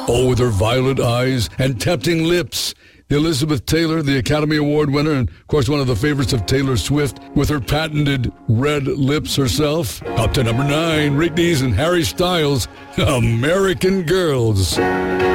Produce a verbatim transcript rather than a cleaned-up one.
Oh, with her violet eyes and tempting lips. Elizabeth Taylor, the Academy Award winner, and of course one of the favorites of Taylor Swift, with her patented red lips herself. Up to number nine, Rick Dees and Harry Styles, American Girls.